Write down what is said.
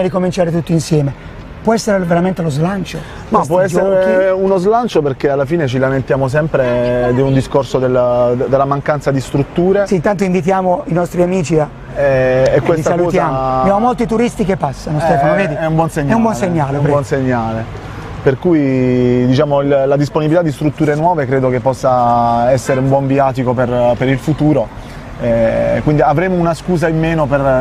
bisogna ricominciare tutti insieme. Può essere veramente lo slancio? Ma Questi può essere giochi? uno slancio, perché alla fine ci lamentiamo sempre di un discorso della mancanza di strutture. Sì, intanto invitiamo i nostri amici E li questa salutiamo. cosa Abbiamo molti turisti che passano, Stefano, vedi? è un buon segnale. È un buon segnale, è un prego. buon segnale. Per cui diciamo, la disponibilità di strutture nuove credo che possa essere un buon viatico per il futuro. Quindi avremo una scusa in meno per